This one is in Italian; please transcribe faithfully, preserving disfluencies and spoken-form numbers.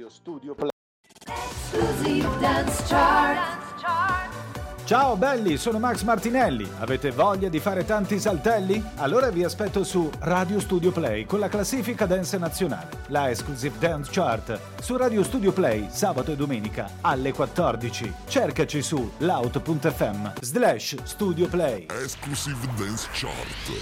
Radio Studio Play. Exclusive Dance Chart. Ciao belli, sono Max Martinelli. Avete voglia di fare tanti saltelli? Allora vi aspetto su Radio Studio Play con la classifica dance nazionale, la Exclusive Dance Chart, su Radio Studio Play sabato e domenica alle quattordici. Cercaci su loud punto effe emme slash Studio Play. Exclusive Dance Chart.